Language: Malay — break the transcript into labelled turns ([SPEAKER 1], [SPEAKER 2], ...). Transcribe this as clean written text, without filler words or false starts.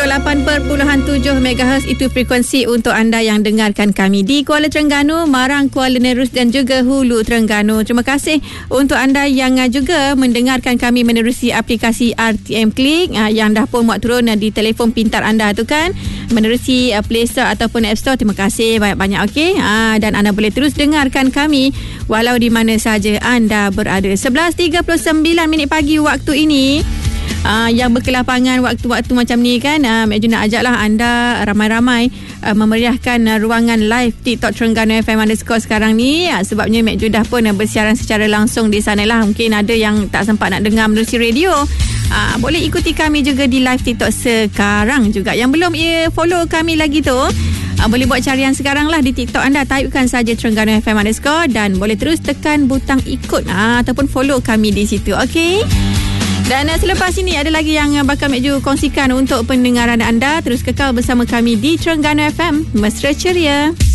[SPEAKER 1] 108.7 MHz itu frekuensi untuk anda yang dengarkan kami di Kuala Terengganu, Marang, Kuala Nerus dan juga Hulu Terengganu. Terima kasih untuk anda yang juga mendengarkan kami menerusi aplikasi RTM Klik yang dah pun muat turun di telefon pintar anda tu kan, menerusi Play Store ataupun App Store. Terima kasih banyak-banyak, okey. Dan anda boleh terus dengarkan kami walau di mana saja anda berada. 11.39 minit pagi waktu ini. Yang berkelapangan waktu-waktu macam ni kan, Mek Ju nak ajaklah anda ramai-ramai memeriahkan ruangan live TikTok Terengganu FM _ sekarang ni, sebabnya Mek Ju dah pun bersiaran secara langsung di sana lah. Mungkin ada yang tak sempat nak dengar menerusi radio, boleh ikuti kami juga di live TikTok sekarang juga. Yang belum follow kami lagi tu, boleh buat carian sekarang lah di TikTok anda, typekan saja Terengganu FM _ dan boleh terus tekan butang ikut ataupun follow kami di situ, okey. Dan selepas ini ada lagi yang bakal Mek Ju kongsikan untuk pendengaran anda. Terus kekal bersama kami di Terengganu FM. Mesra ceria.